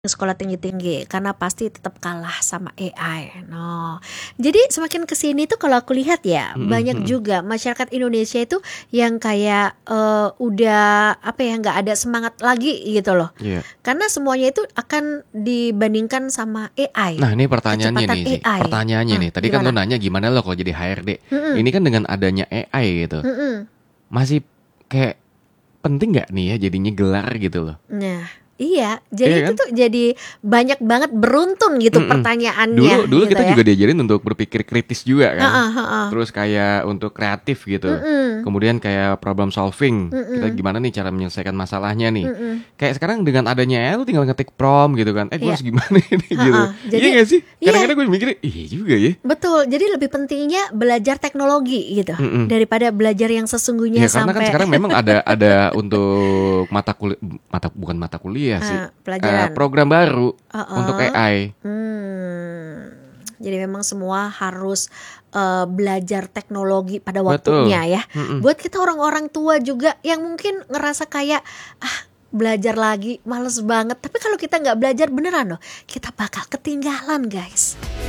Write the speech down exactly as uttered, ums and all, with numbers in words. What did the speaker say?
sekolah tinggi-tinggi karena pasti tetap kalah sama A I. No. Jadi semakin kesini tuh kalau aku lihat ya Mm-mm, banyak mm-mm. juga masyarakat Indonesia itu yang kayak uh, udah apa ya nggak ada semangat lagi gitu loh. Iya. Karena semuanya itu akan dibandingkan sama A I. Nah ini pertanyaannya Kecepatan nih, Zi. A I. Pertanyaannya Hmm, nih. Tadi kan lo gimana? nanya gimana lo kalau jadi H R D. Mm-mm, Ini kan dengan adanya A I gitu, mm-mm. masih kayak penting nggak nih ya jadinya gelar gitu loh? Nah, iya. Iya Jadi itu kan? tuh jadi banyak banget beruntun gitu Mm-mm. Dulu pertanyaannya dulu gitu kita ya. juga diajarin untuk berpikir kritis juga kan. Heeh, heeh. Terus kayak untuk kreatif gitu. Mm-mm, Kemudian kayak problem solving. Kita mm-mm, gimana nih cara menyelesaikan masalahnya nih. mm-mm. Kayak sekarang dengan adanya A I lu tinggal ngetik prompt gitu kan. Eh gue Iya. harus gimana ini gitu. Heeh. Jadi Iya gak sih? iya, Kadang-kadang gue mikir, iya juga ya. betul. Jadi lebih pentingnya belajar teknologi gitu Mm-mm. daripada belajar yang sesungguhnya Ya karena kan sampai sekarang memang ada ada untuk mata kuliah mata bukan mata kuliah sih. eh, Eh, pelajaran. program baru untuk Heeh. A I. Hmm. Jadi memang semua harus eh, belajar teknologi pada Betul. waktunya ya. Mm-mm. Buat kita orang-orang tua juga yang mungkin ngerasa kayak ah belajar lagi males banget. Tapi kalau kita nggak belajar beneran loh, kita bakal ketinggalan guys.